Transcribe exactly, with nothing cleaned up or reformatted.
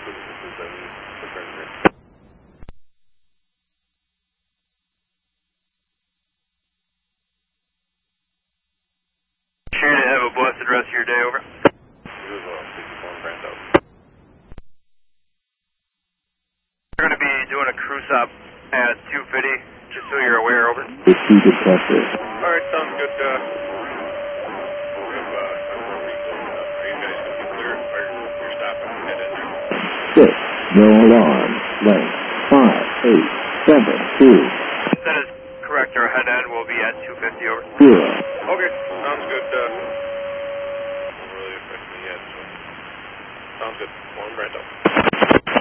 Sure to have a blessed rest of your day, over. You as well, sixty-four and Brando. We're going to be doing a crew stop at two fifty, just so you're aware, over. fifty detected. Alright, sounds good. Uh, we have uh, more people. Uh, are you guys going to be clear? Or you're stopping and head in there? Six, no alarm, length, five, eight, seven, two. That is correct, our head end will be at two fifty, over. Zero. Okay, sounds good. Uh, doesn't really affect me yet, so sounds good. One Brando.